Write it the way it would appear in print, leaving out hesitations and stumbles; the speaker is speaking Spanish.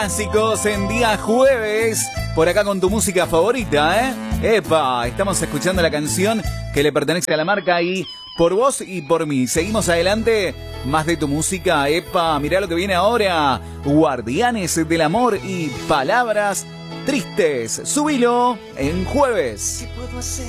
Clásicos en día jueves, por acá con tu música favorita, ¿eh? Epa, estamos escuchando la canción que le pertenece a la marca y por vos y por mí. Seguimos adelante, más de tu música, epa, mirá lo que viene ahora. Guardianes del amor y palabras tristes. Subilo en jueves.